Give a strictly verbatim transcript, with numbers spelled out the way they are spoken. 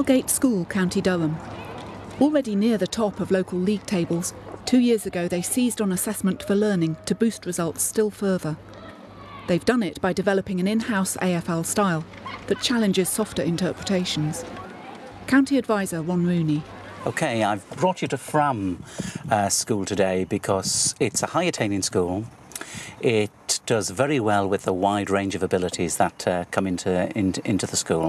Hellgate School, County Durham. Already near the top of local league tables, two years ago they seized on assessment for learning to boost results still further. They've done it by developing an in-house A F L style that challenges softer interpretations. County advisor Ron Rooney. OK, I've brought you to Fram uh, School today because it's a high-attaining school. It does very well with a wide range of abilities that uh, come into, into, into the school.